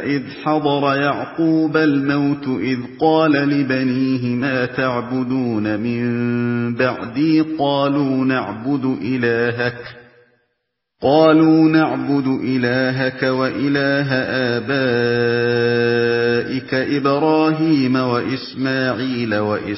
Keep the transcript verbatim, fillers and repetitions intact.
وَإِذْ حَضَرَ يَعْقُوبَ الْمَوْتُ إِذْ قَالَ لِبَنِيهِ مَا تَعْبُدُونَ مِن بَعْدِي قَالُوا نَعْبُدُ إِلَٰهَكَ قالوا نعبد إلهك وإله آبائك إبراهيم وإسماعيل وإسحاق